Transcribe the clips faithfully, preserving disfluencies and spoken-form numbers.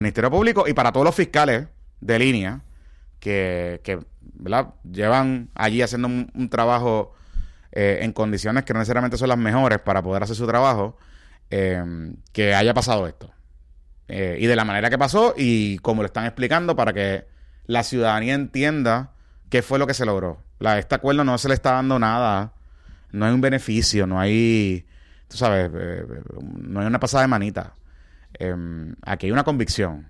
Ministerio Público y para todos los fiscales de línea que, que ¿verdad? Llevan allí haciendo un, un trabajo eh, en condiciones que no necesariamente son las mejores para poder hacer su trabajo, eh, que haya pasado esto. Eh, y de la manera que pasó y como lo están explicando para que la ciudadanía entienda qué fue lo que se logró. La, este acuerdo no se le está dando nada, no hay un beneficio, no hay, tú sabes, eh, no hay una pasada de manita. Eh, aquí hay una convicción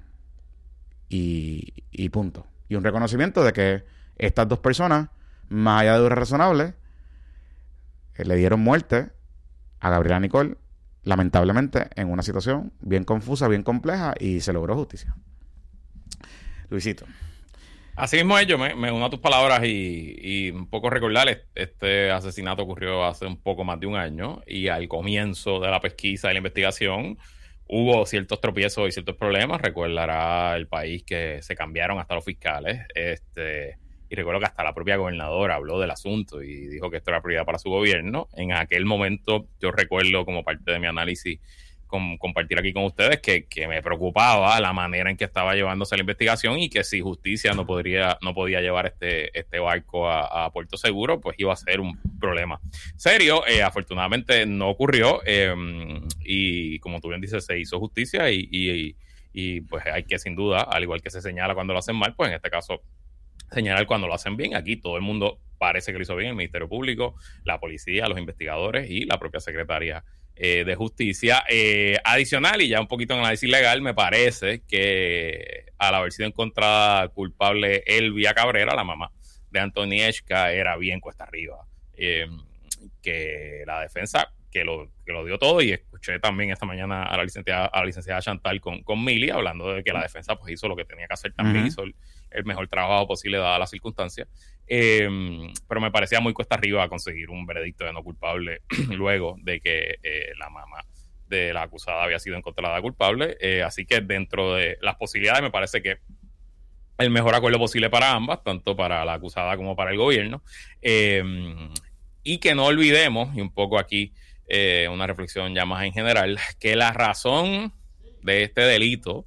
y, y punto. Y un reconocimiento de que estas dos personas, más allá de dudas razonables, eh, le dieron muerte a Gabriela Nicole, lamentablemente, en una situación bien confusa, bien compleja, y se logró justicia. Luisito. Así mismo es, yo me, me uno a tus palabras y, y un poco recordar, este asesinato ocurrió hace un poco más de un año y al comienzo de la pesquisa y la investigación hubo ciertos tropiezos y ciertos problemas. Recordará el país que se cambiaron hasta los fiscales, este y recuerdo que hasta la propia gobernadora habló del asunto y dijo que esto era prioridad para su gobierno. En aquel momento yo recuerdo, como parte de mi análisis, con, compartir aquí con ustedes que, que me preocupaba la manera en que estaba llevándose la investigación y que si justicia no podría no podía llevar este, este barco a, a Puerto Seguro, pues iba a ser un problema serio. Eh, afortunadamente no ocurrió eh, y como tú bien dices, se hizo justicia y, y, y pues hay que sin duda, al igual que se señala cuando lo hacen mal, pues en este caso señalar cuando lo hacen bien. Aquí todo el mundo parece que lo hizo bien, el Ministerio Público, la policía, los investigadores y la propia secretaria eh, de Justicia. Eh, adicional, y ya un poquito en análisis legal, me parece que al haber sido encontrada culpable Elvia Cabrera, la mamá de Anthony Eshka, era bien cuesta arriba. Eh, que la defensa, que lo, que lo dio todo, y escuché también esta mañana a la licenciada, a la licenciada Chantal con, con Mili hablando de que la defensa pues hizo lo que tenía que hacer también, uh-huh. hizo el, el mejor trabajo posible dadas las circunstancias, eh, pero me parecía muy cuesta arriba conseguir un veredicto de no culpable luego de que eh, la mamá de la acusada había sido encontrada culpable, eh, así que dentro de las posibilidades me parece que el mejor acuerdo posible para ambas, tanto para la acusada como para el gobierno, eh, y que no olvidemos, y un poco aquí eh, una reflexión ya más en general, que la razón de este delito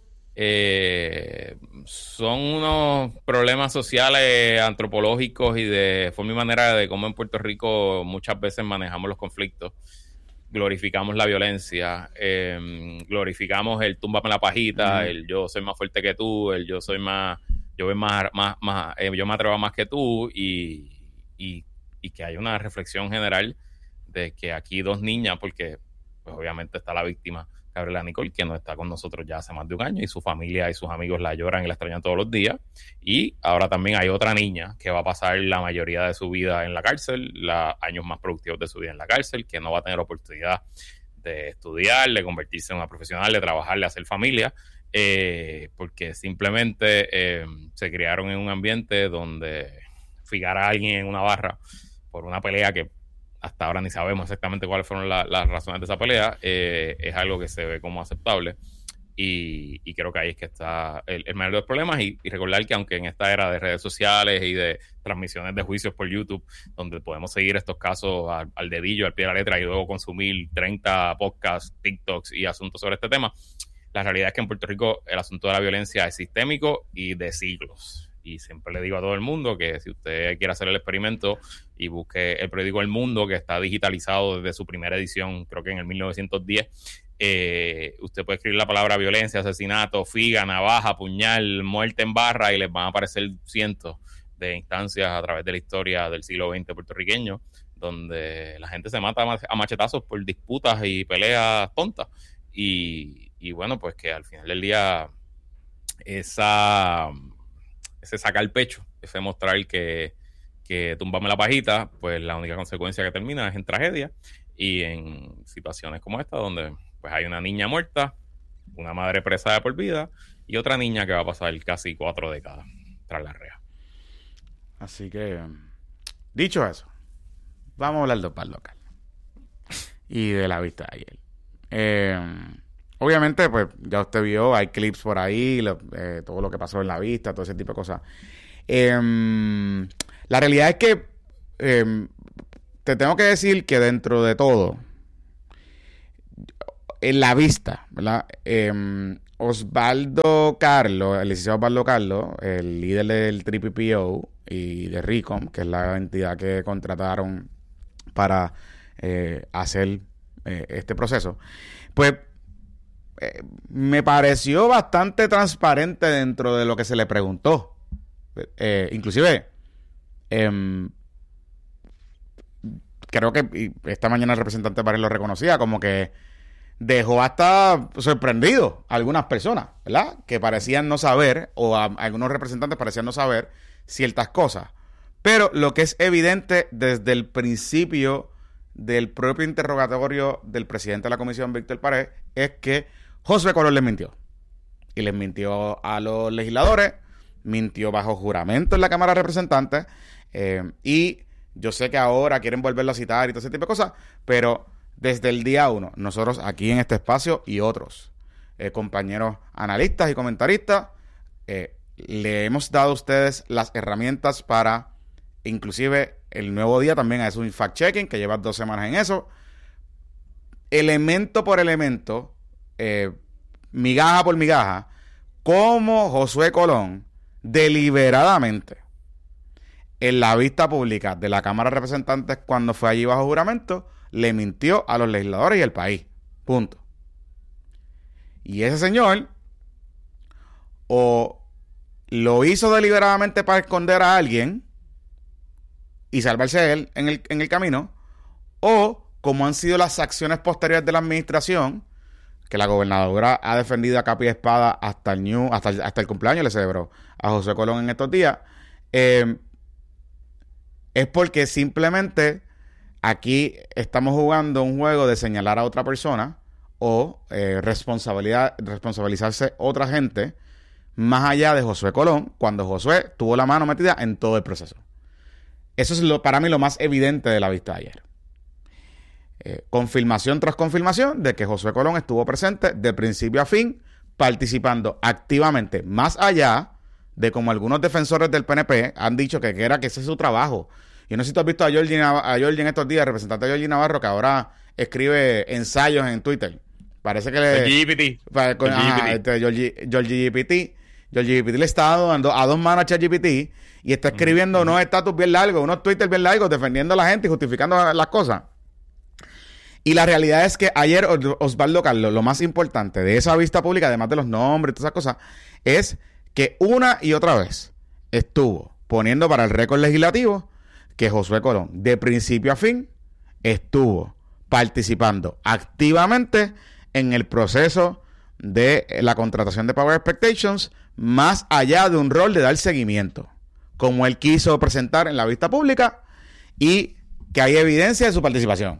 eh, son unos problemas sociales, antropológicos y de forma y manera de cómo en Puerto Rico muchas veces manejamos los conflictos. Glorificamos la violencia, eh, glorificamos el túmbame la pajita, uh-huh. el yo soy más fuerte que tú, el yo soy más, yo voy más, más, más eh, yo me atrevo más que tú, y, y, y que hay una reflexión general de que aquí dos niñas, porque pues obviamente está la víctima Gabriela Nicole, que no está con nosotros ya hace más de un año, y su familia y sus amigos la lloran y la extrañan todos los días, y ahora también hay otra niña que va a pasar la mayoría de su vida en la cárcel, los años más productivos de su vida en la cárcel, que no va a tener oportunidad de estudiar, de convertirse en una profesional, de trabajar, de hacer familia, eh, porque simplemente eh, se criaron en un ambiente donde fijar a alguien en una barra por una pelea que hasta ahora ni sabemos exactamente cuáles fueron la, las razones de esa pelea, eh, es algo que se ve como aceptable, y, y creo que ahí es que está el, el mayor de los problemas, y, y recordar que aunque en esta era de redes sociales y de transmisiones de juicios por YouTube, donde podemos seguir estos casos al, al dedillo, al pie de la letra, y luego consumir treinta podcasts, TikToks y asuntos sobre este tema, la realidad es que en Puerto Rico el asunto de la violencia es sistémico y de siglos. Y siempre le digo a todo el mundo que si usted quiere hacer el experimento y busque el periódico El Mundo, que está digitalizado desde su primera edición, creo que en el mil novecientos diez, eh, usted puede escribir la palabra violencia, asesinato, figa, navaja, puñal, muerte en barra, y les van a aparecer cientos de instancias a través de la historia del siglo veinte puertorriqueño, donde la gente se mata a machetazos por disputas y peleas tontas. Y, y bueno, pues que al final del día esa... ese sacar el pecho, ese mostrar que, que túmbame la pajita, pues la única consecuencia que termina es en tragedia, y en situaciones como esta donde pues hay una niña muerta, una madre presa de por vida y otra niña que va a pasar casi cuatro décadas tras la rea. Así que, dicho eso, vamos a hablar del par local y de la vista de ayer. Eh, obviamente, pues ya usted vio, hay clips por ahí, lo, eh, todo lo que pasó en la vista, todo ese tipo de cosas. Eh, la realidad es que eh, te tengo que decir que dentro de todo, en la vista, ¿verdad? Eh, Osvaldo Carlos, el licenciado Osvaldo Carlos, el líder del T P P O y de RICOM, que es la entidad que contrataron para eh, hacer eh, este proceso, pues eh, me pareció bastante transparente dentro de lo que se le preguntó. Eh, inclusive, eh, creo que esta mañana el representante Párez lo reconocía, como que dejó hasta sorprendido a algunas personas, ¿verdad? Que parecían no saber, o a, a algunos representantes parecían no saber ciertas cosas. Pero lo que es evidente desde el principio del propio interrogatorio del presidente de la comisión, Víctor Párez, es que Josué Colón les mintió. Y les mintió a los legisladores, mintió bajo juramento en la Cámara de Representantes, eh, y yo sé que ahora quieren volverlo a citar y todo ese tipo de cosas, pero desde el día uno, nosotros aquí en este espacio y otros eh, compañeros analistas y comentaristas, eh, le hemos dado a ustedes las herramientas para, inclusive el Nuevo Día también hace un fact-checking, que lleva dos semanas en eso, elemento por elemento, eh, migaja por migaja, cómo Josué Colón deliberadamente en la vista pública de la Cámara de Representantes, cuando fue allí bajo juramento, le mintió a los legisladores y al país. Punto. Y ese señor o lo hizo deliberadamente para esconder a alguien y salvarse él en el, en el camino, o como han sido las acciones posteriores de la administración, que la gobernadora ha defendido a capa y espada hasta el new, hasta el, hasta el cumpleaños le celebró a José Colón en estos días, eh, es porque simplemente aquí estamos jugando un juego de señalar a otra persona o eh, responsabilidad, responsabilizarse otra gente más allá de Josué Colón, cuando Josué tuvo la mano metida en todo el proceso. Eso es lo, para mí lo más evidente de la vista de ayer. Eh, confirmación tras confirmación de que Josué Colón estuvo presente de principio a fin, participando activamente, más allá de como algunos defensores del P N P han dicho que, que era que ese es su trabajo. Yo no sé si tú has visto a Georgie, a Georgie en estos días, el representante de Georgie Navarro, que ahora escribe ensayos en Twitter. Parece que le... G P T. Para, con, ajá, este, Georgie, Georgie G P T. Georgie G P T le está dando a dos manos a ChatGPT y está escribiendo uh-huh. unos estatus bien largos, unos Twitter bien largos, defendiendo a la gente y justificando las cosas. Y la realidad es que ayer Osvaldo Carlos, lo más importante de esa vista pública, además de los nombres y todas esas cosas, es que una y otra vez estuvo poniendo para el récord legislativo que Josué Colón, de principio a fin, estuvo participando activamente en el proceso de la contratación de Power Expectations, más allá de un rol de dar seguimiento, como él quiso presentar en la vista pública, y que hay evidencia de su participación.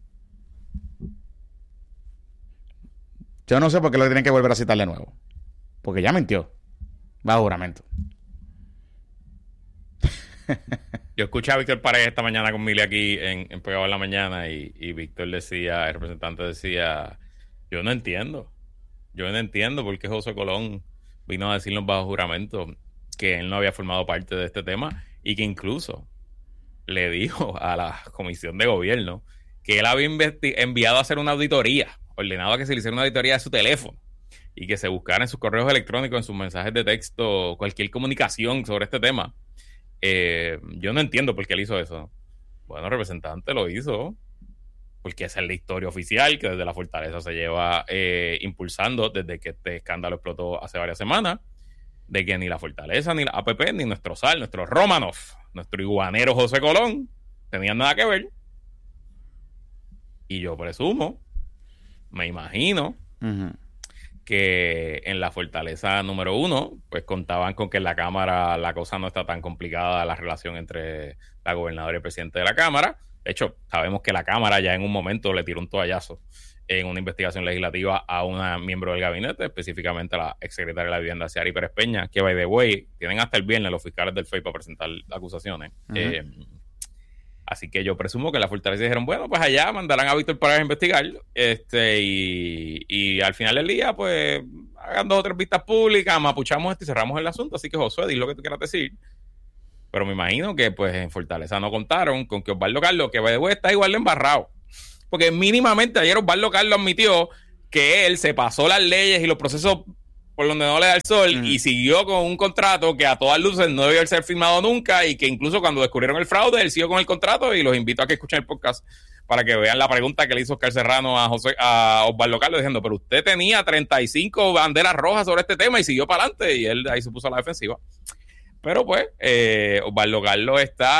Yo no sé por qué lo tienen que volver a citar de nuevo, porque ya mintió bajo juramento. Yo escuché a Víctor Párez esta mañana con Mili aquí en, en Pegado en la Mañana y, y Víctor decía, el representante decía, yo no entiendo, yo no entiendo por qué José Colón vino a decirnos bajo juramento que él no había formado parte de este tema y que incluso le dijo a la comisión de gobierno que él había investi- enviado a hacer una auditoría, ordenado a que se le hiciera una auditoría de su teléfono y que se buscara en sus correos electrónicos, en sus mensajes de texto, cualquier comunicación sobre este tema. Eh, yo no entiendo por qué él hizo eso. Bueno, el representante lo hizo porque esa es la historia oficial que desde la Fortaleza se lleva eh, impulsando desde que este escándalo explotó hace varias semanas, de que ni la Fortaleza, ni la A P P, ni nuestro S A L, nuestro Romanov, nuestro iguanero José Colón tenían nada que ver. Y yo presumo, me imagino, uh-huh. que en la Fortaleza número uno, pues contaban con que en la Cámara la cosa no está tan complicada, la relación entre la gobernadora y el presidente de la Cámara. De hecho, sabemos que la Cámara ya en un momento le tiró un toallazo en una investigación legislativa a una miembro del gabinete, específicamente a la exsecretaria de la Vivienda, Ciary Pérez Peña, que, by the way, tienen hasta el viernes los fiscales del F E I para presentar acusaciones. Uh-huh. Eh, así que yo presumo que la Fortaleza dijeron, bueno, pues allá mandarán a Víctor Párez a investigar, este, y, y al final del día, pues, hagan dos o tres vistas públicas, mapuchamos esto y cerramos el asunto. Así que, Josué, di lo que tú quieras decir. Pero me imagino que, pues, en Fortaleza no contaron con que Osvaldo Carlos, que by the way está igual de embarrado. Porque mínimamente ayer Osvaldo Carlos admitió que él se pasó las leyes y los procesos por donde no le da el sol mm. y siguió con un contrato que a todas luces no debió ser firmado nunca y que incluso cuando descubrieron el fraude, él siguió con el contrato y los invito a que escuchen el podcast para que vean la pregunta que le hizo Oscar Serrano a José, a Osvaldo Carlos diciendo, pero usted tenía treinta y cinco banderas rojas sobre este tema y siguió para adelante y él ahí se puso a la defensiva. Pero pues, eh, Osvaldo Carlos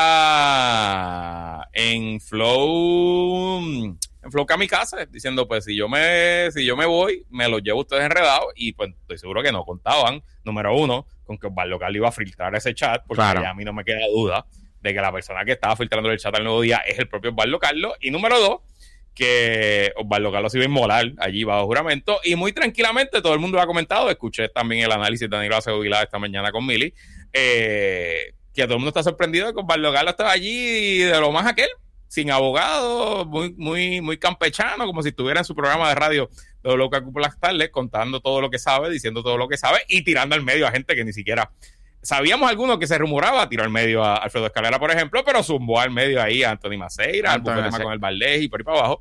está en flow, en flow kamikaze, diciendo pues si yo me, si yo me voy, me los llevo ustedes enredados y pues estoy seguro que no contaban, número uno, con que Osvaldo Carlos iba a filtrar ese chat, porque claro. ya a mí no me queda duda de que la persona que estaba filtrando el chat al Nuevo Día es el propio Osvaldo Carlos, y número dos, que Osvaldo Carlos iba a inmolar allí bajo juramento, y muy tranquilamente todo el mundo lo ha comentado, escuché también el análisis de Danilo Acevedo Vilá esta mañana con Mili, eh, que todo el mundo está sorprendido de que Osvaldo Carlos estaba allí de lo más aquel, sin abogado, muy, muy, muy campechano, como si estuviera en su programa de radio de W K Q por las tardes, contando todo lo que sabe, diciendo todo lo que sabe, y tirando al medio a gente que ni siquiera... Sabíamos algunos que se rumoraba, tiró al medio a Alfredo Escalera, por ejemplo, pero zumbó al medio ahí a Anthony Maceira, al tema con el Valdés y por ahí para abajo.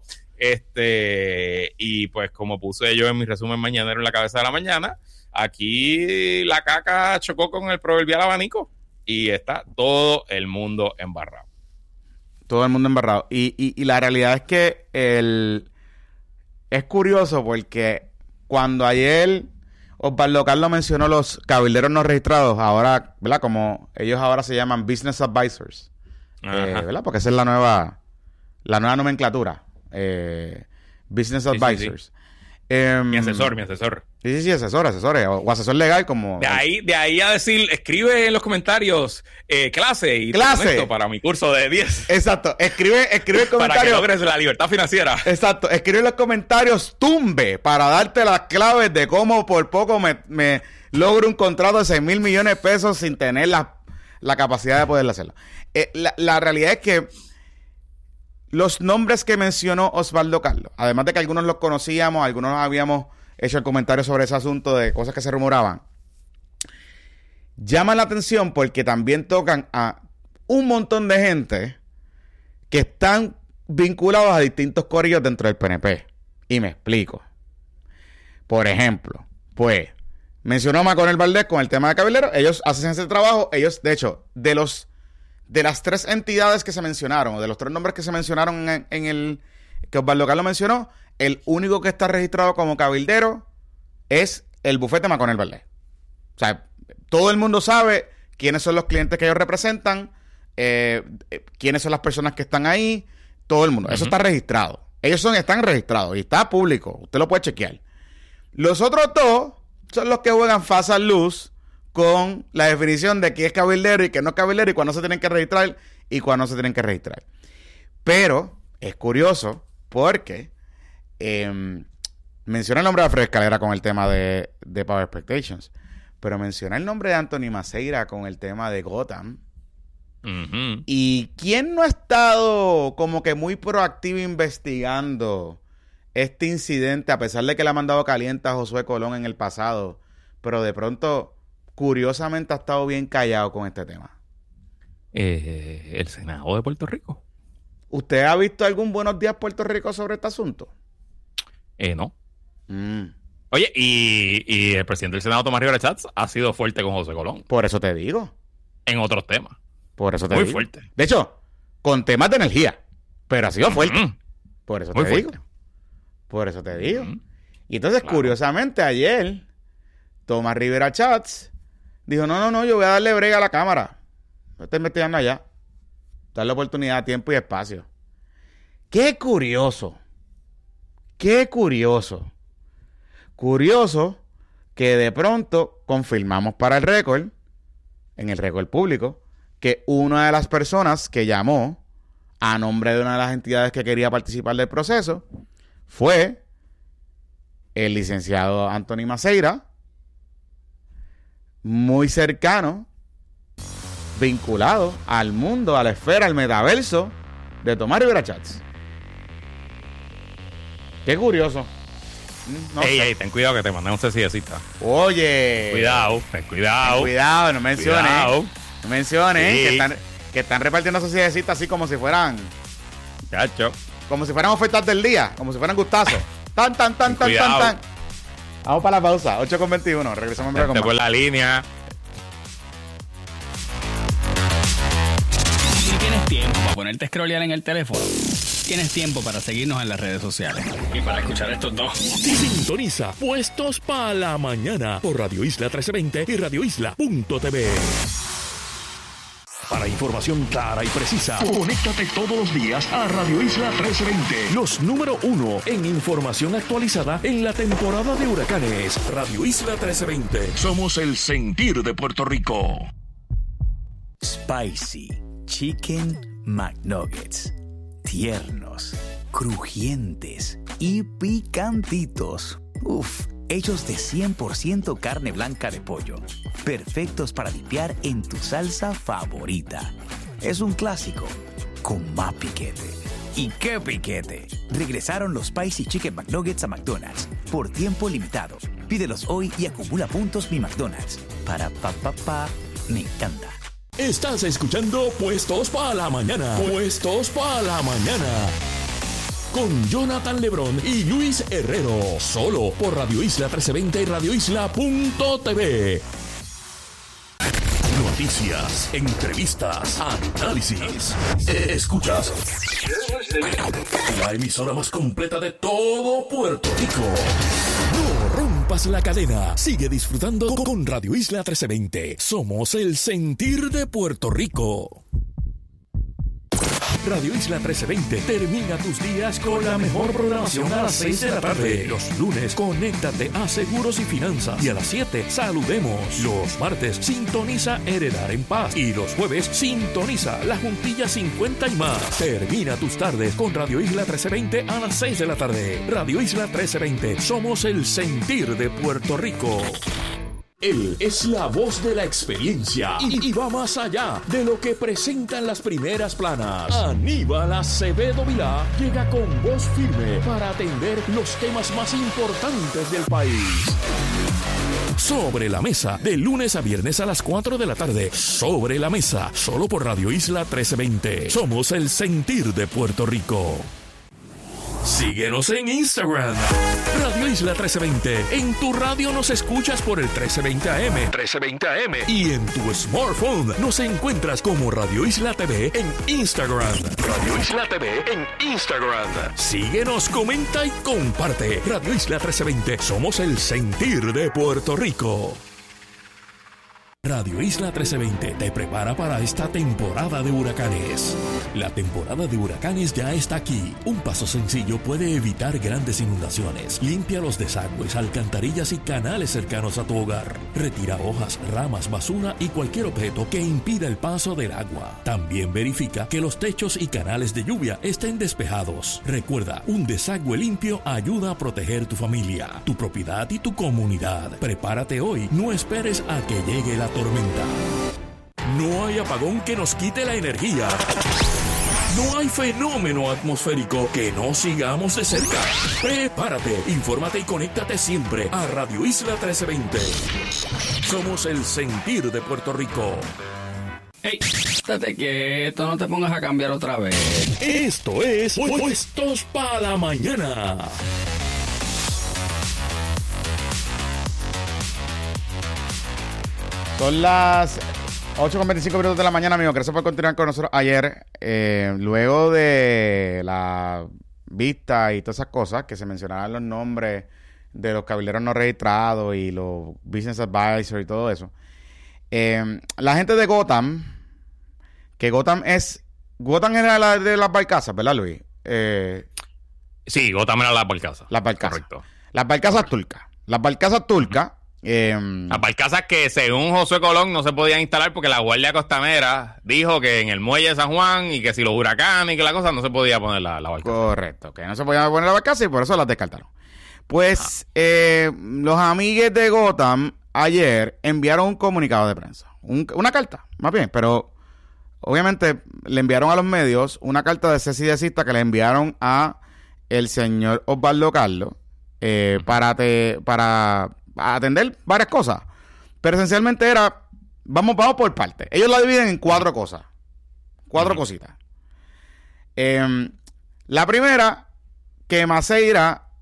Este, y pues como puse yo en mi resumen mañanero en la cabeza de la mañana, aquí la caca chocó con el proverbial abanico y está todo el mundo embarrado. Todo el mundo embarrado. Y, y, y la realidad es que el es curioso porque cuando ayer Osvaldo Carlos mencionó los cabilderos no registrados, ahora, ¿verdad? Como ellos ahora se llaman Business Advisors, eh, ¿verdad? Porque esa es la nueva, la nueva nomenclatura. Eh, business sí, Advisors. Sí, sí. Eh, mi asesor, mi asesor. Sí, sí, sí, asesor, asesor. O, o asesor legal como... De ahí, de ahí a decir, escribe en los comentarios eh, clase y clase para mi curso de diez. Exacto. Escribe, escribe el comentario. Para que logres la libertad financiera. Exacto. Escribe en los comentarios tumbe para darte las claves de cómo por poco me, me logro un contrato de seis mil millones de pesos sin tener la, la capacidad de poderlo hacerlo. Eh, la, la realidad es que los nombres que mencionó Osvaldo Carlos, además de que algunos los conocíamos, algunos habíamos hecho el comentario sobre ese asunto de cosas que se rumoraban, llaman la atención porque también tocan a un montón de gente que están vinculados a distintos corillos dentro del P N P. Y me explico. Por ejemplo, pues, mencionó a Maconel Valdés con el tema de cabildero. Ellos hacen ese trabajo. Ellos, de hecho, de los de las tres entidades que se mencionaron, o de los tres nombres que se mencionaron en, en el que Osvaldo Carlos mencionó, el único que está registrado como cabildero es el bufete Maconel Valdés. O sea, todo el mundo sabe quiénes son los clientes que ellos representan, eh, quiénes son las personas que están ahí, todo el mundo. Uh-huh. Eso está registrado. Ellos son, están registrados y está público. Usted lo puede chequear. Los otros dos son los que juegan fast and loose con la definición de qué es cabildero y qué no es cabildero y cuándo se tienen que registrar y cuándo se tienen que registrar. Pero es curioso porque eh, menciona el nombre de Alfredo Escalera con el tema de, de Power Expectations, pero menciona el nombre de Anthony Maceira con el tema de Gotham. Uh-huh. ¿Y quién no ha estado como que muy proactivo investigando este incidente, a pesar de que le ha mandado caliente a Josué Colón en el pasado, pero de pronto, curiosamente, ha estado bien callado con este tema? Eh, el Senado de Puerto Rico. ¿Usted ha visto algún Buenos Días Puerto Rico sobre este asunto? Eh, no. Mm. Oye, y, y el presidente del Senado, Tomás Rivera Chats, ha sido fuerte con José Colón. Por eso te digo. En otros temas. Por eso te Muy digo. fuerte. De hecho, con temas de energía. Pero ha sido fuerte. Uh-huh. Por eso Muy te fuerte. digo. Por eso te digo. Uh-huh. Y entonces, claro, curiosamente, ayer, Tomás Rivera Chats dijo, no, no, no, yo voy a darle brega a la Cámara. No estoy investigando allá. Darle oportunidad, tiempo y espacio. Qué curioso. Qué curioso. Curioso que de pronto confirmamos para el récord, en el récord público, que una de las personas que llamó a nombre de una de las entidades que quería participar del proceso fue el licenciado Anthony Maceira, muy cercano, vinculado al mundo, a la esfera, al metaverso de Tomás Rivera Chats. Qué curioso. No ey, sé. ey, ten cuidado que te mandé un cecillecita. Oye. Cuidado, ten cuidado. Ten cuidado, no menciones. Cuidado. No menciones Sí. que, están, que están repartiendo sociedades así como si fueran... Chacho. Como si fueran ofertas del día, como si fueran gustazos. Tan, tan, tan, tan, tan, tan. Vamos para la pausa. ocho con veintiuno. Regresamos en breve con más. Por la línea. Si tienes tiempo para ponerte a scrollear en el teléfono, tienes tiempo para seguirnos en las redes sociales. Y para escuchar estos dos. Sintoniza Puestos para la Mañana por Radio Isla trece veinte y radio isla punto t v. Para información clara y precisa, conéctate todos los días a Radio Isla trece veinte. Los número uno en información actualizada en la temporada de huracanes. Radio Isla trece veinte. Somos el sentir de Puerto Rico. Spicy Chicken McNuggets. Tiernos, crujientes y picantitos. Uf, hechos de cien por ciento carne blanca de pollo. Perfectos para dipear en tu salsa favorita. Es un clásico con más piquete. ¿Y qué piquete? Regresaron los Spicy Chicken McNuggets a McDonald's por tiempo limitado. Pídelos hoy y acumula puntos Mi McDonald's. Para pa pa pa, me encanta. Estás escuchando Puestos para la Mañana. Puestos para la Mañana. Con Jonathan Lebrón y Luis Herrero. Solo por Radio Isla trece veinte y radio isla punto t v. Noticias, entrevistas, análisis. Escuchas la emisora más completa de todo Puerto Rico. No rompas la cadena. Sigue disfrutando con Radio Isla trece veinte. Somos el sentir de Puerto Rico. Radio Isla trece veinte termina tus días con la mejor programación a las seis de la tarde. Los lunes, conéctate a Seguros y Finanzas. Y a las siete, saludemos. Los martes, sintoniza Heredar en Paz. Y los jueves, sintoniza La Juntilla cincuenta y más. Termina tus tardes con Radio Isla trece veinte a las seis de la tarde. Radio Isla trece veinte, somos el sentir de Puerto Rico. Él es la voz de la experiencia y, y va más allá de lo que presentan las primeras planas. Aníbal Acevedo Vilá llega con voz firme para atender los temas más importantes del país. Sobre la Mesa, de lunes a viernes a las cuatro de la tarde. Sobre la Mesa, solo por Radio Isla trece veinte. Somos el sentir de Puerto Rico. Síguenos en Instagram, Radio Isla trece veinte. En tu radio nos escuchas por el trece veinte A M. trece veinte A M. Y en tu smartphone nos encuentras como Radio Isla T V en Instagram. Radio Isla T V en Instagram. Síguenos, comenta y comparte. Radio Isla trece veinte. Somos el sentir de Puerto Rico. Radio Isla trece veinte te prepara para esta temporada de huracanes. La temporada de huracanes ya está aquí. Un paso sencillo puede evitar grandes inundaciones. Limpia los desagües, alcantarillas y canales cercanos a tu hogar. Retira hojas, ramas, basura y cualquier objeto que impida el paso del agua. También verifica que los techos y canales de lluvia estén despejados. Recuerda, un desagüe limpio ayuda a proteger tu familia, tu propiedad y tu comunidad. Prepárate hoy, no esperes a que llegue la tormenta. No hay apagón que nos quite la energía. No hay fenómeno atmosférico que no sigamos de cerca. Prepárate, infórmate y conéctate siempre a Radio Isla trece veinte. Somos el sentir de Puerto Rico. ¡Ey! Estate quieto, no te pongas a cambiar otra vez. Esto es Puestos para la Mañana. Son las ocho con veinticinco minutos de la mañana, amigo. Gracias por continuar con nosotros ayer. Eh, luego de la vista y todas esas cosas, que se mencionaban los nombres de los cabilderos no registrados y los business advisors y todo eso. Eh, la gente de Gotham, que Gotham es... Gotham era la de las barcazas, ¿verdad, Luis? Eh, sí, Gotham era las barcazas. Las barcazas. Correcto. Las barcazas turcas. Las barcazas turcas... Eh, Las barcazas que según José Colón no se podían instalar porque la Guardia Costanera dijo que en el muelle de San Juan y que si los huracanes y que la cosa no se podía poner la, la barcaza. Correcto, que no se podía poner la barcaza y por eso las descartaron. Pues eh, los amigues de Gotham ayer enviaron un comunicado de prensa, un, una carta, más bien, pero obviamente le enviaron a los medios una carta de cese y desista que le enviaron a el señor Osvaldo Carlos eh, para te, para a atender varias cosas, pero esencialmente era vamos, vamos por partes. Ellos la dividen en cuatro cosas, cuatro uh-huh. cositas. Eh, la primera, que Maceira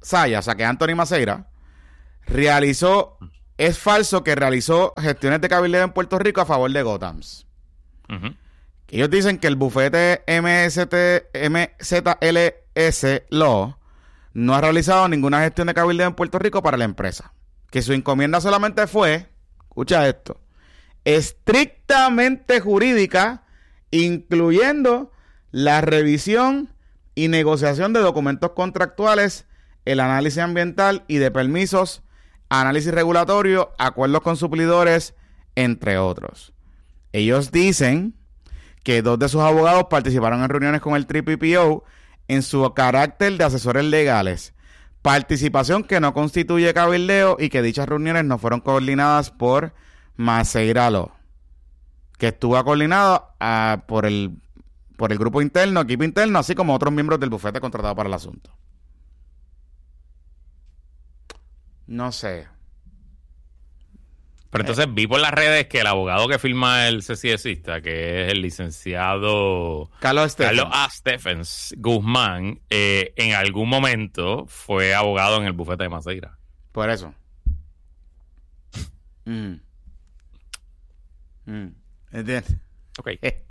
Saya, o sea, que Anthony Maceira, realizó, es falso que realizó gestiones de cabildeo en Puerto Rico a favor de Gothams. Uh-huh. Ellos dicen que el bufete M S T, M Z L S Law no ha realizado ninguna gestión de cabildeo en Puerto Rico para la empresa. Que su encomienda solamente fue, escucha esto, estrictamente jurídica, incluyendo la revisión y negociación de documentos contractuales, el análisis ambiental y de permisos, análisis regulatorio, acuerdos con suplidores, entre otros. Ellos dicen que dos de sus abogados participaron en reuniones con el T P P O en su carácter de asesores legales. Participación que no constituye cabildeo y que dichas reuniones no fueron coordinadas por Maceira Law, que estuvo coordinado uh, por el por el grupo interno, equipo interno, así como otros miembros del bufete contratado para el asunto. No sé. Pero entonces vi por las redes que el abogado que firma el C C S-ista, que es el licenciado Carlos Stephens, Carlos A. Stephens Guzmán, eh, en algún momento fue abogado en el bufete de Maceira. Por eso. Mm. Mm. ¿Entiendes? Ok.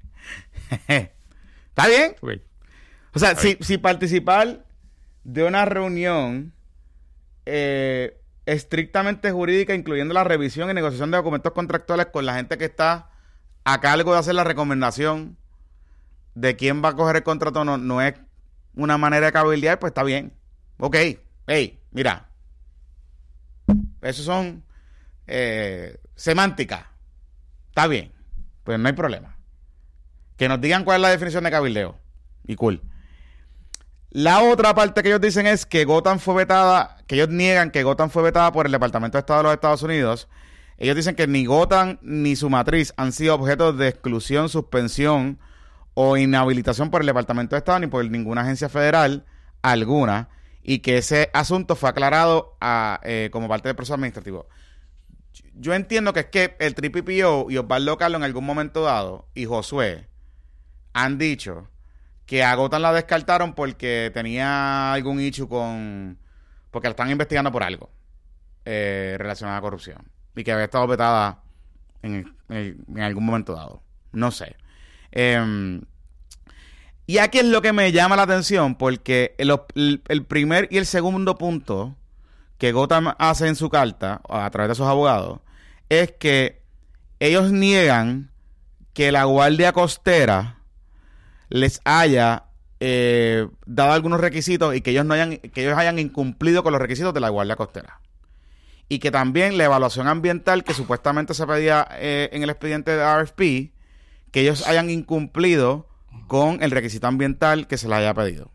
¿Está bien? Okay. O sea, Está si, bien. si participar de una reunión eh, estrictamente jurídica, incluyendo la revisión y negociación de documentos contractuales con la gente que está a cargo de hacer la recomendación de quién va a coger el contrato, no, no es una manera de cabildear, pues está bien. Ok. Hey, mira. Eso son eh, semánticas. Está bien. Pues no hay problema. Que nos digan cuál es la definición de cabildeo. Y cool. La otra parte que ellos dicen es que Gotham fue vetada, que ellos niegan que Gotham fue vetada por el Departamento de Estado de los Estados Unidos. Ellos dicen que ni Gotham ni su matriz han sido objeto de exclusión, suspensión o inhabilitación por el Departamento de Estado ni por ninguna agencia federal alguna, y que ese asunto fue aclarado a, eh, como parte del proceso administrativo. Yo entiendo que es que el T P P O y Osvaldo Carlos en algún momento dado y Josué han dicho que a Gotham la descartaron porque tenía algún issue con... porque la están investigando por algo eh, relacionado a corrupción y que había estado vetada en, en, en algún momento dado. No sé. Eh, y aquí es lo que me llama la atención, porque el, el, el primer y el segundo punto que Gotham hace en su carta, a través de sus abogados, es que ellos niegan que la Guardia Costera les haya eh, dado algunos requisitos y que ellos no hayan, que ellos hayan incumplido con los requisitos de la Guardia Costera. Y que también la evaluación ambiental que supuestamente se pedía eh, en el expediente de R F P, que ellos hayan incumplido con el requisito ambiental que se les haya pedido.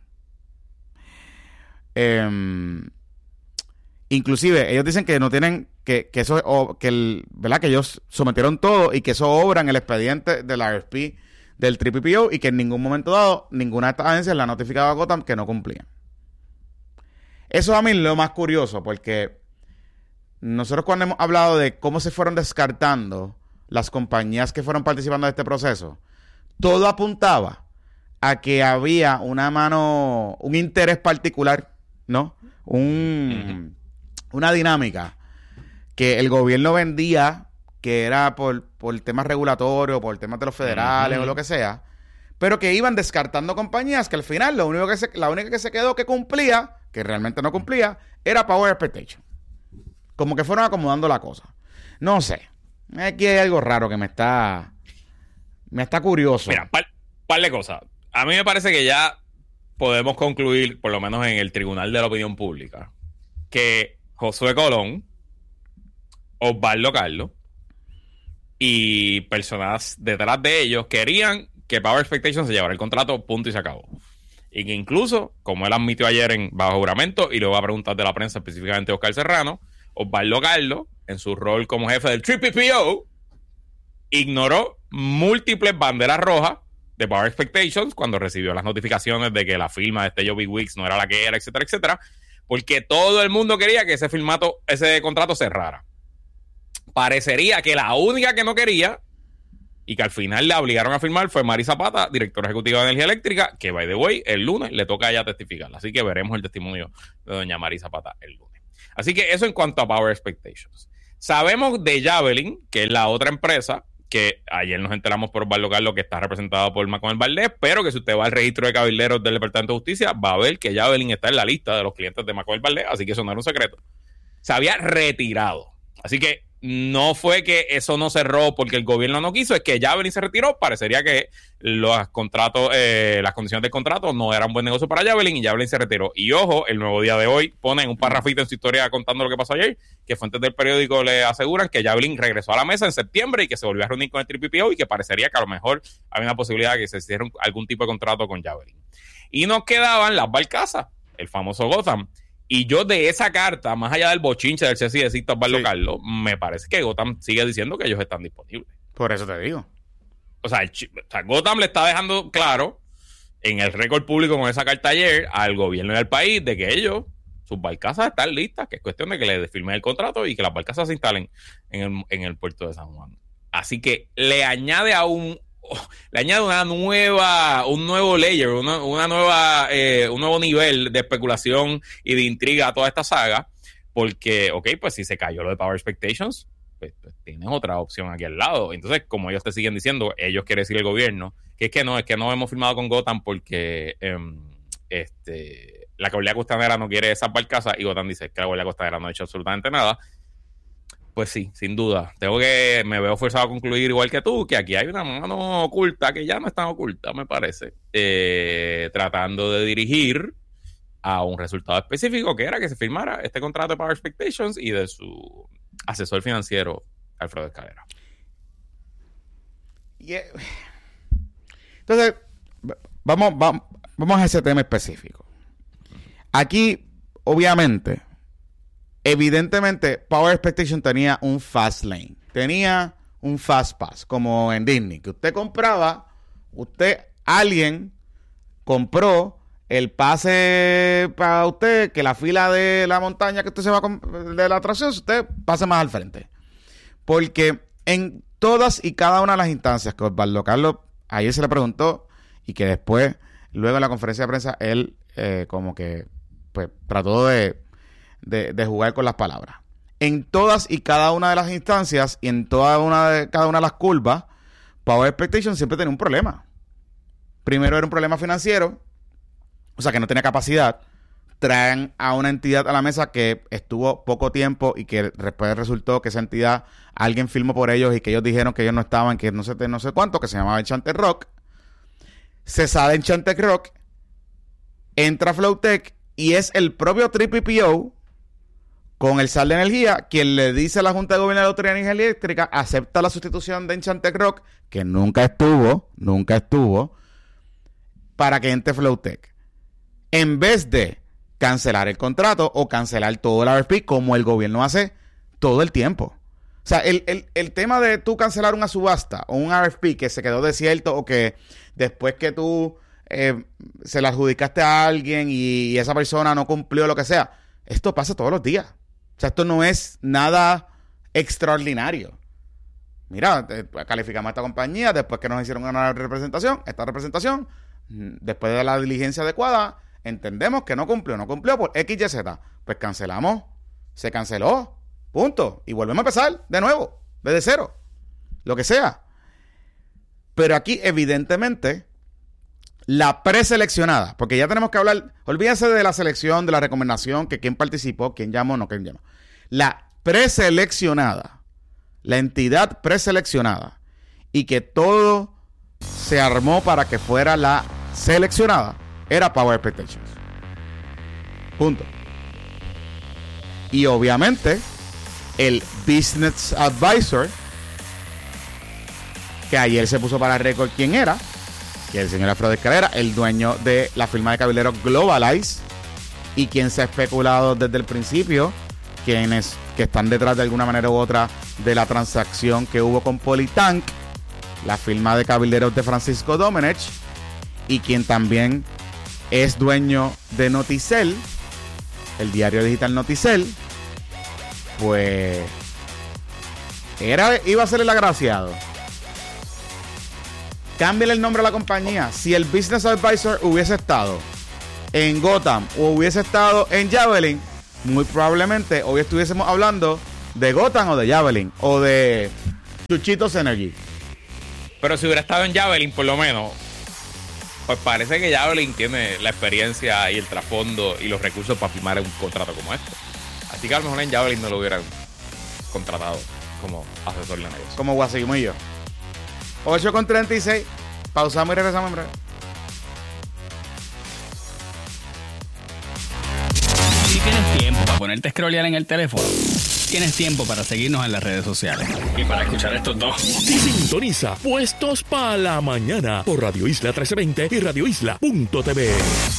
Eh, inclusive, ellos dicen que no tienen, que, que eso, o, que el, ¿verdad? Que ellos sometieron todo y que eso obra en el expediente de la R F P del T P P O y que en ningún momento dado ninguna de estas agencias le ha notificado a Gotham que no cumplían. Eso a mí es lo más curioso, porque nosotros cuando hemos hablado de cómo se fueron descartando las compañías que fueron participando de este proceso, todo apuntaba a que había una mano, un interés particular, ¿no? Un, uh-huh. Una dinámica que el gobierno vendía, que era por, por temas regulatorios, por temas de los federales uh-huh. o lo que sea, pero que iban descartando compañías que al final lo único que se, la única que se quedó que cumplía, que realmente no cumplía, era Power Expectation. Como que fueron acomodando la cosa. No sé. Aquí hay algo raro que me está... Me está curioso. Mira, par, par de cosas. A mí me parece que ya podemos concluir, por lo menos en el Tribunal de la Opinión Pública, que Josué Colón, Osvaldo Carlos y personas detrás de ellos querían que Power Expectation se llevara el contrato, punto y se acabó. Y que incluso, como él admitió ayer en bajo juramento, y luego a preguntas de la prensa, específicamente Oscar Serrano, Osvaldo Carlos, en su rol como jefe del T P P O, ignoró múltiples banderas rojas de Power Expectations cuando recibió las notificaciones de que la firma de este Joby Weeks no era la que era, etcétera, etcétera, porque todo el mundo quería que ese firmato, ese contrato cerrara. Parecería que la única que no quería y que al final la obligaron a firmar fue Mari Zapata, directora ejecutiva de Energía Eléctrica, que, by the way, el lunes le toca a ella testificar. Así que veremos el testimonio de doña Mari Zapata el lunes. Así que eso en cuanto a Power Expectations. Sabemos de Javelin, que es la otra empresa, que ayer nos enteramos por Osvaldo Carlos que está representado por Manuel Valdés, pero que si usted va al registro de cabilderos del Departamento de Justicia, va a ver que Javelin está en la lista de los clientes de Manuel Valdés, así que eso no era un secreto. Se había retirado. Así que no fue que eso no cerró porque el gobierno no quiso, es que Javelin se retiró. Parecería que los contratos, eh, las condiciones del contrato no eran buen negocio para Javelin y Javelin se retiró. Y ojo, el Nuevo Día de hoy pone un parrafito en su historia contando lo que pasó ayer, que fuentes del periódico le aseguran que Javelin regresó a la mesa en septiembre y que se volvió a reunir con el Triple P O y que parecería que a lo mejor había una posibilidad de que se hiciera algún tipo de contrato con Javelin. Y nos quedaban las barcazas, el famoso Gotham. Y yo de esa carta, más allá del bochinche del Ceci de Cito Osvaldo sí. Carlos, me parece que Gotham sigue diciendo que ellos están disponibles. Por eso te digo. O sea, el, o sea, Gotham le está dejando claro en el récord público con esa carta ayer al gobierno y al país de que ellos, sus barcazas están listas, que es cuestión de que les firmen el contrato y que las barcazas se instalen en el, en el puerto de San Juan. Así que le añade a un le añade una nueva, un nuevo layer, una, una nueva, eh, un nuevo nivel de especulación y de intriga a toda esta saga, porque, ok, pues si se cayó lo de Power Expectations, pues, pues tienes otra opción aquí al lado. Entonces, como ellos te siguen diciendo, ellos quiere decir el gobierno, que es que no, es que no hemos firmado con Gotham porque eh, este, la Guardia Costanera no quiere esas barcazas y Gotham dice que la Guardia Costanera no ha hecho absolutamente nada. Pues sí, sin duda. Tengo que, me veo forzado a concluir igual que tú, que aquí hay una mano oculta, que ya no es tan oculta, me parece, eh, tratando de dirigir a un resultado específico, que era que se firmara este contrato de Power Expectations y de su asesor financiero, Alfredo Escalera. Yeah. Entonces, vamos, vamos, vamos a ese tema específico. Aquí, obviamente... Evidentemente, Power Expectation tenía un fast lane. Tenía un fast pass, como en Disney. Que usted compraba, usted, alguien compró el pase para usted, que la fila de la montaña que usted se va a, de la atracción, usted pase más al frente. Porque en todas y cada una de las instancias que Osvaldo Carlos ayer se le preguntó y que después, luego en la conferencia de prensa, él eh, como que pues trató de... De, de jugar con las palabras. En todas y cada una de las instancias y en toda una de, cada una de las curvas, Power Expectation siempre tenía un problema. Primero era un problema financiero, o sea que no tenía capacidad. Traen a una entidad a la mesa que estuvo poco tiempo y que después resultó que esa entidad, alguien firmó por ellos y que ellos dijeron que ellos no estaban, que no sé, no sé cuánto, que se llamaba Enchanted Rock. Se sale Enchanted Rock, entra Flowtech y es el propio Triple P O con el S A R de Energía, quien le dice a la Junta de Gobierno de la Autoridad de Energía Eléctrica, acepta la sustitución de Enchanted Rock, que nunca estuvo, nunca estuvo, para que entre Flowtech. En vez de cancelar el contrato o cancelar todo el R F P, como el gobierno hace todo el tiempo. O sea, el, el, el tema de tú cancelar una subasta o un R F P que se quedó desierto o que después que tú eh, se la adjudicaste a alguien y, y esa persona no cumplió lo que sea, esto pasa todos los días. O sea, esto no es nada extraordinario. Mira, eh, calificamos a esta compañía después que nos hicieron una representación. Esta representación, después de la diligencia adecuada, entendemos que no cumplió. No cumplió por X, Y, Z. Pues cancelamos. Se canceló. Punto. Y volvemos a empezar de nuevo. Desde cero. Lo que sea. Pero aquí, evidentemente... La preseleccionada, porque ya tenemos que hablar, olvídense de la selección, de la recomendación, que quién participó, quién llamó, no quién llamó. La preseleccionada, la entidad preseleccionada, y que todo se armó para que fuera la seleccionada, era Power Expectations. Punto. Y obviamente, el Business Advisor, que ayer se puso para récord quién era, que el señor Alfredo Escalera, el dueño de la firma de cabilderos Globalize y quien se ha especulado desde el principio, quienes que están detrás de alguna manera u otra de la transacción que hubo con Polytank, la firma de cabilderos de Francisco Domenech, y quien también es dueño de Noticel, el diario digital Noticel, pues era, iba a ser el agraciado. cámbiale el nombre a la compañía. Si el Business Advisor hubiese estado en Gotham o hubiese estado en Javelin, muy probablemente hoy estuviésemos hablando de Gotham o de Javelin o de Chuchitos Energy. Pero si hubiera estado en Javelin, por lo menos, pues parece que Javelin tiene la experiencia y el trasfondo y los recursos para firmar un contrato como este. Así que a lo mejor en Javelin no lo hubieran contratado como asesor de negocios. Como Guasimillo. ocho con treinta y seis. Pausamos y regresamos en breve. Si tienes tiempo para ponerte a scrollear en el teléfono, tienes tiempo para seguirnos en las redes sociales. Y para escuchar estos dos. Sintoniza Puestos para la Mañana por Radio Isla trece veinte y radio isla punto t v.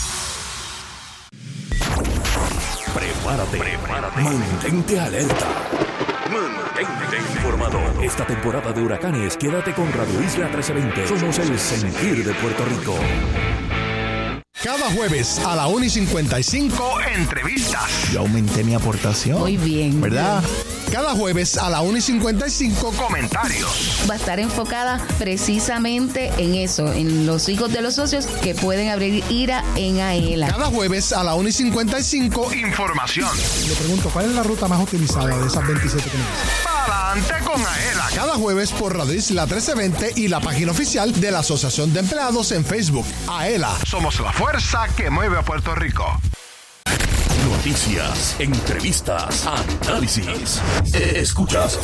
Prepárate, prepárate. Mantente alerta. Mantente informado. Esta temporada de huracanes, quédate con Radio Isla trece veinte. Somos el sentir de Puerto Rico. Cada jueves a la una y cincuenta y cinco, entrevistas. Yo aumenté mi aportación. Muy bien. ¿Verdad? Cada jueves a la una y cincuenta y cinco, comentarios. Va a estar enfocada precisamente en eso, en los hijos de los socios que pueden abrir IRA en AELA. Cada jueves a la una y cincuenta y cinco, información. Le pregunto, ¿cuál es la ruta más utilizada de esas veintisiete que me dicen? Adelante con AELA. Cada jueves por Radio Isla trece veinte y la página oficial de la Asociación de Empleados en Facebook. AELA. Somos la fuerza que mueve a Puerto Rico. Noticias, entrevistas, análisis. Escuchas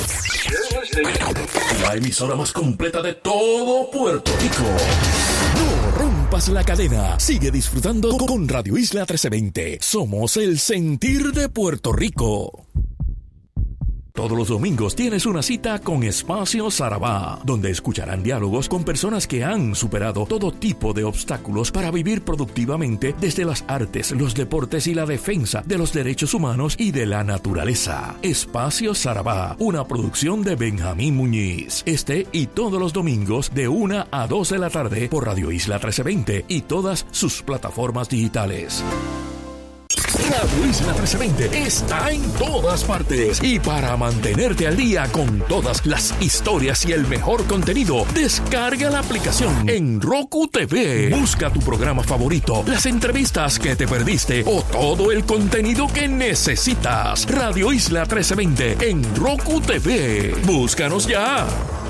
la emisora más completa de todo Puerto Rico. No rompas la cadena. Sigue disfrutando con Radio Isla trece veinte. Somos el sentir de Puerto Rico. Todos los domingos tienes una cita con Espacio Sarabá, donde escucharán diálogos con personas que han superado todo tipo de obstáculos para vivir productivamente desde las artes, los deportes y la defensa de los derechos humanos y de la naturaleza. Espacio Sarabá, una producción de Benjamín Muñiz. Este y todos los domingos de una a dos de la tarde por Radio Isla trece veinte y todas sus plataformas digitales. Radio Isla trece veinte está en todas partes y para mantenerte al día con todas las historias y el mejor contenido, descarga la aplicación en Roku T V. Busca tu programa favorito, las entrevistas que te perdiste o todo el contenido que necesitas. Radio Isla trece veinte en Roku T V. Búscanos ya.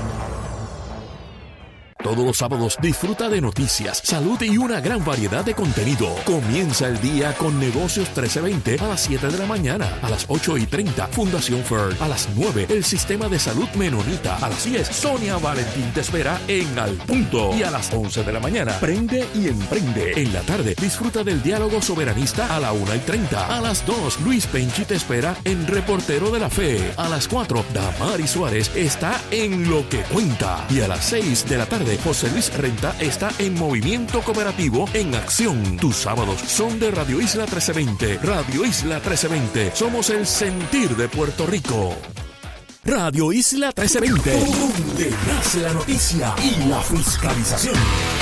Todos los sábados disfruta de noticias, salud y una gran variedad de contenido. Comienza el día con Negocios trece veinte a las siete de la mañana. A las ocho y treinta, Fundación F E R. A las nueve, el Sistema de Salud Menonita. A las diez, Sonia Valentín te espera en Al Punto. Y a las once de la mañana, Prende y Emprende. En la tarde, disfruta del Diálogo Soberanista a la una y treinta. A las dos, Luis Penchi te espera en Reportero de la Fe. A las cuatro, Damari Suárez está en Lo que Cuenta. Y a las seis de la tarde, José Luis Renta está en Movimiento Cooperativo en Acción. Tus sábados son de Radio Isla trece veinte. Radio Isla trece veinte. Somos el sentir de Puerto Rico. Radio Isla trece veinte. Donde nace la noticia y la fiscalización.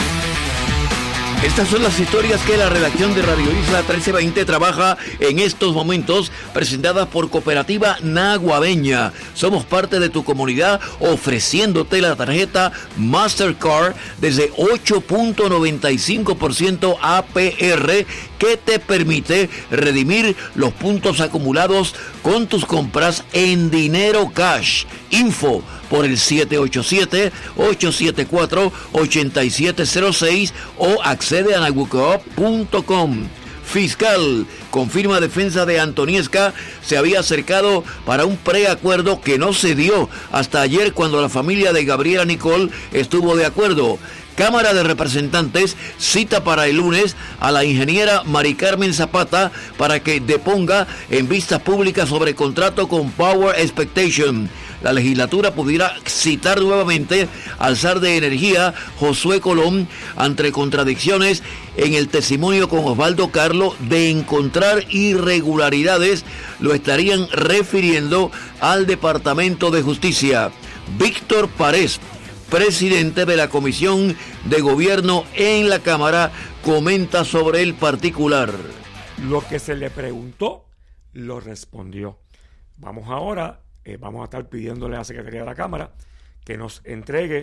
Estas son las historias que la redacción de Radio Isla trece veinte trabaja en estos momentos, presentadas por Cooperativa Naguabeña. Somos parte de tu comunidad ofreciéndote la tarjeta Mastercard desde ocho punto noventa y cinco por ciento A P R que te permite redimir los puntos acumulados con tus compras en dinero cash. Info por el siete ocho siete, ocho siete cuatro, ocho siete cero seis o accede a nagucoop punto com. Fiscal confirma defensa de Antoniesca se había acercado para un preacuerdo que no se dio hasta ayer cuando la familia de Gabriela Nicole estuvo de acuerdo. Cámara de Representantes cita para el lunes a la ingeniera Mari Carmen Zapata para que deponga en vistas públicas sobre contrato con Power Expectation. La legislatura pudiera citar nuevamente al zar de energía Josué Colón ante contradicciones en el testimonio con Osvaldo Carlo de encontrar irregularidades. Lo estarían refiriendo al Departamento de Justicia. Víctor Párez, presidente de la Comisión de Gobierno en la Cámara, comenta sobre el particular. Lo que se le preguntó, lo respondió. Vamos ahora, eh, vamos a estar pidiéndole a la Secretaría de la Cámara que nos entregue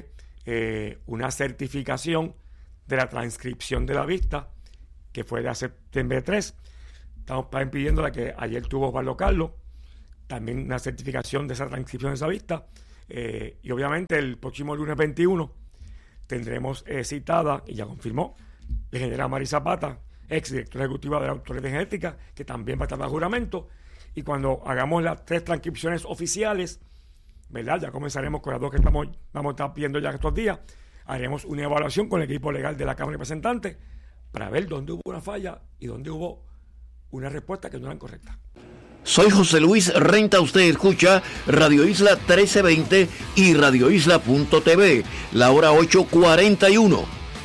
eh, una certificación de la transcripción de la vista, que fue de septiembre tres. Estamos pidiéndole que ayer tuvo Osvaldo Carlos, también una certificación de esa transcripción de esa vista. Eh, y obviamente el próximo lunes veintiuno tendremos eh, citada, y ya confirmó, la ingeniera Mari Zapata, ex directora ejecutiva de la Autoridad de Genética, que también va a estar bajo juramento. Y cuando hagamos las tres transcripciones oficiales, ¿verdad? Ya comenzaremos con las dos que estamos, vamos a estar pidiendo ya estos días. Haremos una evaluación con el equipo legal de la Cámara de Representantes para ver dónde hubo una falla y dónde hubo una respuesta que no era correcta. Soy José Luis Renta, usted escucha Radio Isla trece veinte y radio isla punto t v, la hora ocho cuarenta y uno.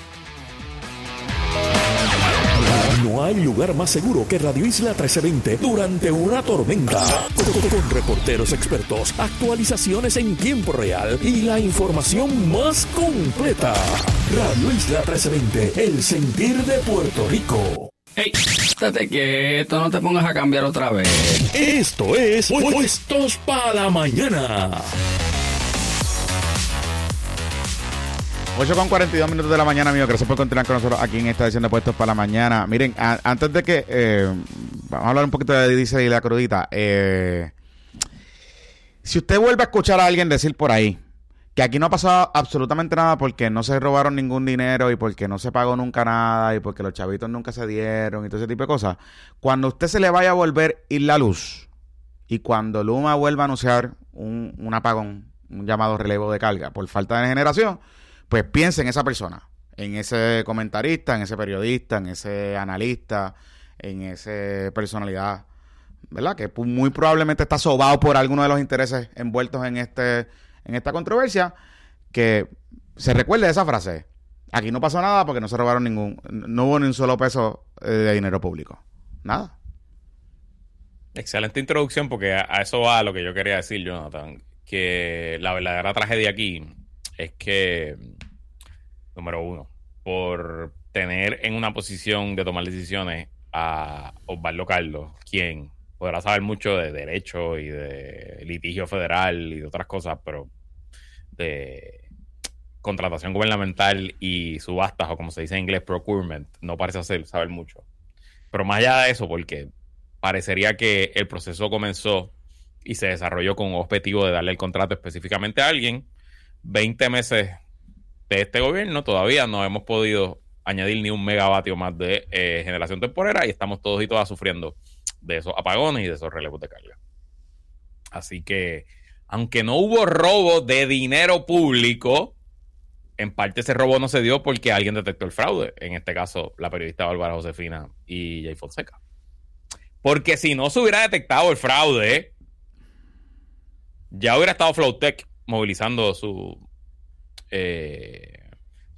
No hay lugar más seguro que Radio Isla trece veinte durante una tormenta. Con, con- con reporteros expertos, actualizaciones en tiempo real y la información más completa. Radio Isla trece veinte, el sentir de Puerto Rico. Ey, estate quieto, no te pongas a cambiar otra vez. Esto es Pu- Puestos para la Mañana. ocho con cuarenta y dos minutos de la mañana, amigos. Gracias por continuar con nosotros aquí en esta edición de Puestos para la Mañana. Miren, a- antes de que... eh, vamos a hablar un poquito de Dice y la crudita. Eh, si usted vuelve a escuchar a alguien decir por ahí que aquí no ha pasado absolutamente nada porque no se robaron ningún dinero y porque no se pagó nunca nada y porque los chavitos nunca se dieron y todo ese tipo de cosas, cuando a usted se le vaya a volver ir la luz y cuando Luma vuelva a anunciar un, un apagón, un llamado relevo de carga por falta de generación, pues piense en esa persona, en ese comentarista, en ese periodista, en ese analista, en esa personalidad, ¿verdad? Que pu- muy probablemente está sobado por alguno de los intereses envueltos en este en esta controversia, que se recuerde de esa frase. Aquí no pasó nada porque no se robaron ningún, no hubo ni un solo peso eh, de dinero público. Nada. Excelente introducción, porque a, a eso va lo que yo quería decir, Jonathan. Que la verdadera tragedia aquí es que, número uno, por tener en una posición de tomar decisiones a Osvaldo Carlos, quien podrá saber mucho de derecho y de litigio federal y de otras cosas, pero de contratación gubernamental y subastas, o como se dice en inglés, procurement, no parece hacer, saber mucho. Pero más allá de eso, porque parecería que el proceso comenzó y se desarrolló con un objetivo de darle el contrato específicamente a alguien, veinte meses de este gobierno, todavía no hemos podido añadir ni un megavatio más de eh, generación temporera y estamos todos y todas sufriendo de esos apagones y de esos relevos de carga. Así que, aunque no hubo robo de dinero público, en parte ese robo no se dio porque alguien detectó el fraude. En este caso, la periodista Bárbara Josefina y Jay Fonseca. Porque si no se hubiera detectado el fraude, ya hubiera estado Flowtech movilizando su eh,